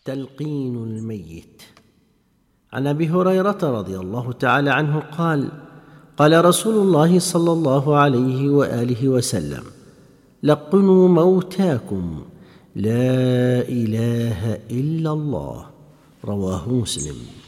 تلقين الميت. عن أبي هريرة رضي الله تعالى عنه قال: قال رسول الله صلى الله عليه وآله وسلم: لقنوا موتاكم لا إله إلا الله. رواه مسلم.